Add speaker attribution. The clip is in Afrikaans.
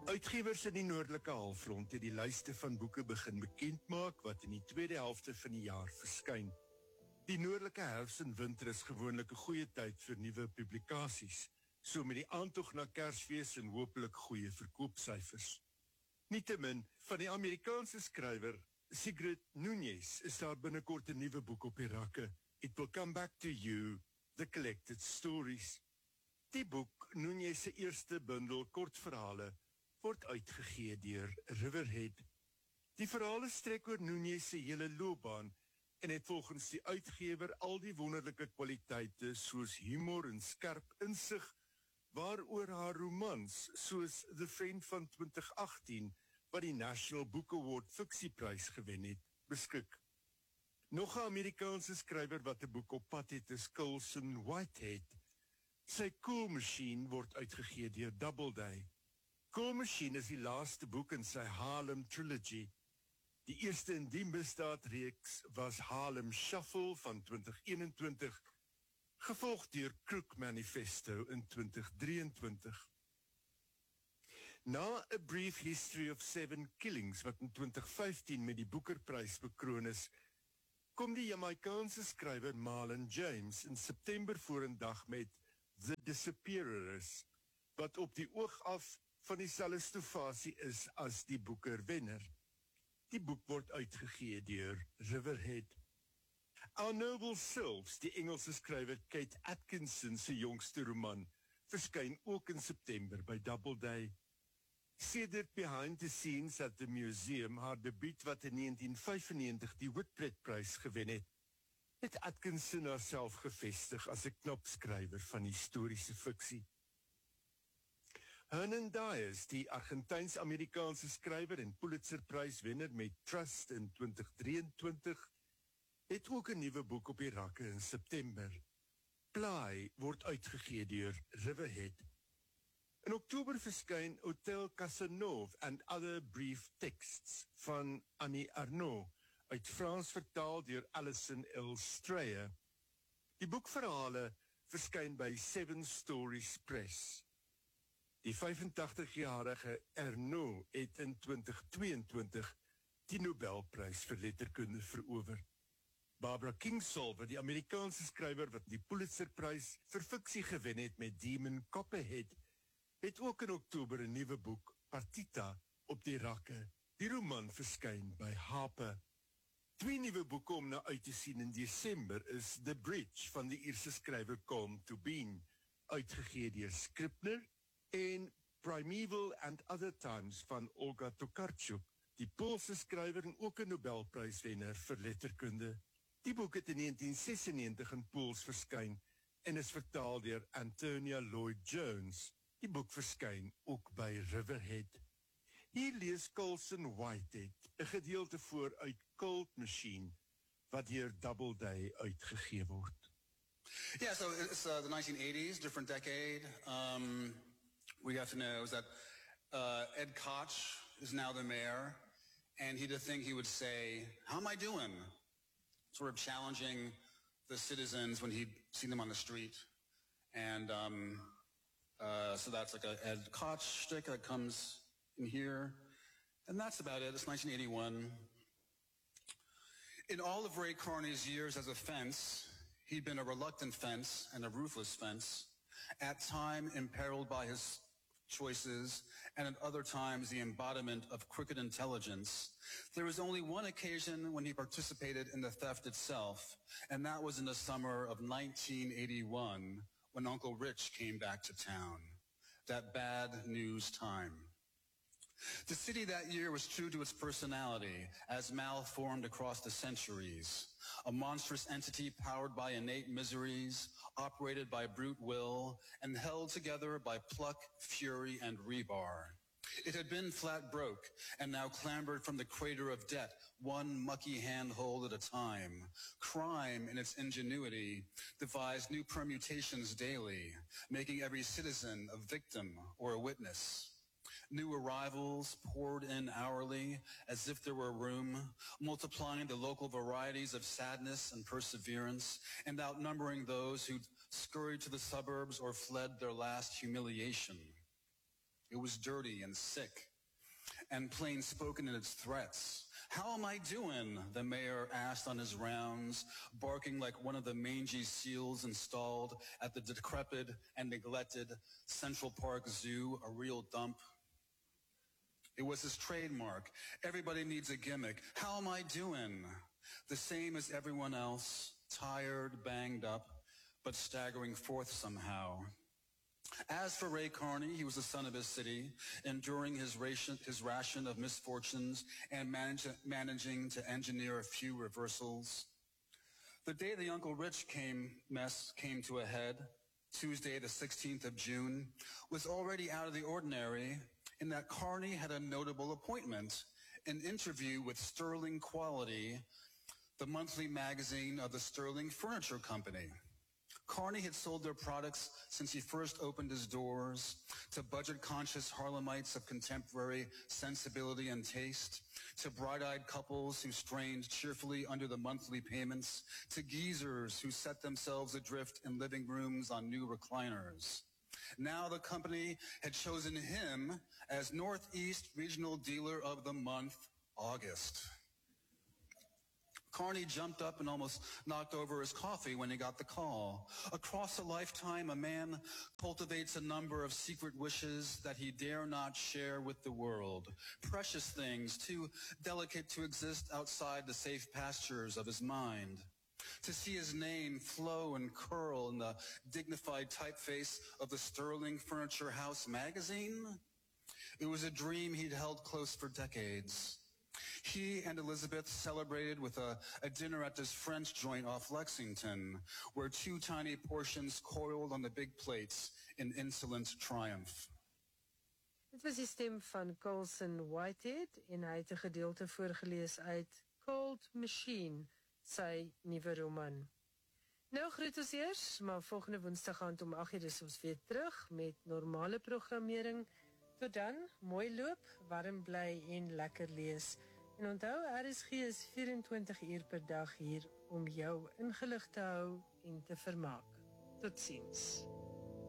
Speaker 1: Uitgewers in die noordelike halfrond het die lyste van boeke begin bekendmaak wat in die tweede helfte van die jaar verskyn. Die noordelike herfs en winter is gewoonlik 'n goeie tyd vir nuwe publikasies, so met die aantog na Kersfees en hopelik goeie verkoopsyfers. Nietemin, van die Amerikaanse skrywer Sigrid Nunez is daar binnekort 'n nuwe boek op die rakke. It Will Come Back to You, The Collected Stories. Die boek, Nunez se eerste bundel kortverhale, word uitgegee deur Riverhead. Die verhale strek oor Nunez se hele loopbaan en het volgens die uitgewer al die wonderlike kwaliteite soos humor en skerp insig, waaroor haar romans soos The Friend van 2018, wat die National Book Award fiksieprys gewen het, beskik. Nog 'n Amerikaanse skrywer wat 'n boek op pad het is Colson Whitehead. Sy Cool Machine word uitgegee deur Doubleday. Cool Machine is die laaste boek in sy Harlem Trilogy. Die eerste in die misdaadreeks was Harlem Shuffle van 2021, gevolg deur Crook Manifesto in 2023. Na A Brief History of 7 Killings, wat in 2015 met die Booker-prys bekroon is, kom die Jamaicaanse skrywer Marlon James in September vorendag met The Disappearers, wat op die oog af van dieselfde stofasie is as die Booker-wenner. Die boek word uitgegee deur Riverhead. Our Noble Selves, die Engelse skrywer Kate Atkinson se jongste roman, verskyn ook in September by Doubleday. Sedert Behind the Scenes at the Museum, haar debuut wat in 1995 die Whitbread-prys gewen het Atkinson haarself gevestig as 'n knopskrywer van historiese fiksie. Hernan Dias, die Argentyns-Amerikaanse skrywer en Pulitzer-pryswenner met Trust in 2023, het ook 'n nuwe boek op die rakke in September. Ply word uitgegee deur Riverhead. In Oktober verskyn Hotel Casanova and Other Brief Texts van Annie Arnaud, uit Frans vertaal deur Alison L. Strayer. Die boekverhale verskyn by Seven Stories Press. Die 85-jarige Arnaud het in 2022 die Nobelprys vir letterkunde verower. Barbara Kingsolver, die Amerikaanse skrywer wat die Pulitzerprys vir fiksie gewen het met Demon Copperhead, het ook in Oktober 'n nuwe boek, Partita, op die rakke. Die roman verskyn by Harper. 2 nuwe boeke om na uit te sien in Desember is The Bridge van die Ierse skrywer Colm Tóibín, uitgegee deur Scribner, en Primeval and Other Times van Olga Tokarczuk, die Poolse skrywer en ook 'n Nobelpryswenner vir letterkunde. Die boek het in 1996 in Pools verskyn en is vertaal deur Antonia Lloyd-Jones. Die boek verskyn ook by Riverhead. Hier lees Colson Whitehead 'n gedeelte voor uit Cold Machine, wat deur Doubleday uitgegee word.
Speaker 2: Yeah, so it's the 1980s, different decade. We have to know is that Ed Koch is now the mayor, and he'd think he would say, "How am I doing?" Sort of challenging the citizens when he'd seen them on the street. And so that's like a Ed Koch shtick that comes in here. And that's about it. It's 1981. In all of Ray Carney's years as a fence, he'd been a reluctant fence and a ruthless fence, at times imperiled by his choices, and at other times the embodiment of crooked intelligence. There was only one occasion when he participated in the theft itself, and that was in the summer of 1981, when Uncle Rich came back to town. That bad news time. The city that year was true to its personality, as malformed across the centuries. A monstrous entity powered by innate miseries, operated by brute will, and held together by pluck, fury, and rebar. It had been flat broke, and now clambered from the crater of debt, one mucky handhold at a time. Crime, in its ingenuity, devised new permutations daily, making every citizen a victim or a witness. New arrivals poured in hourly as if there were room, multiplying the local varieties of sadness and perseverance, and outnumbering those who'd scurried to the suburbs or fled their last humiliation. It was dirty and sick and plain spoken in its threats. How am I doing? The mayor asked on his rounds, barking like one of the mangy seals installed at the decrepit and neglected Central Park Zoo, a real dump. It was his trademark. Everybody needs a gimmick. How am I doing? The same as everyone else, tired, banged up, but staggering forth somehow. As for Ray Carney, he was the son of his city, enduring his ration of misfortunes and managing to engineer a few reversals. The day the Uncle Rich mess came to a head, Tuesday the 16th of June, was already out of the ordinary in that Carney had a notable appointment, an interview with Sterling Quality, the monthly magazine of the Sterling Furniture Company. Carney had sold their products since he first opened his doors to budget-conscious Harlemites of contemporary sensibility and taste, to bright-eyed couples who strained cheerfully under the monthly payments, to geezers who set themselves adrift in living rooms on new recliners. Now the company had chosen him as Northeast Regional Dealer of the Month, August. Carney jumped up and almost knocked over his coffee when he got the call. Across a lifetime, a man cultivates a number of secret wishes that he dare not share with the world. Precious things, too delicate to exist outside the safe pastures of his mind. To see his name flow and curl in the dignified typeface of the Sterling Furniture House magazine? It was a dream he'd held close for decades. He and Elizabeth celebrated with a dinner at this French joint off Lexington, where two tiny portions coiled on the big plates in insolent triumph.
Speaker 3: Dit was die stem van Colson Whitehead en hy het 'n gedeelte voorgeles uit Cold Machine, sy nuwe roman. Nou groet ons eers, maar volgende Woensdag aand om 8:00 is ons weer terug met normale programmering. Tot dan, mooi loop, warm bly en lekker lees. En onthou, RSG is 24 uur per dag hier om jou ingelig te hou en te vermaak. Totsiens.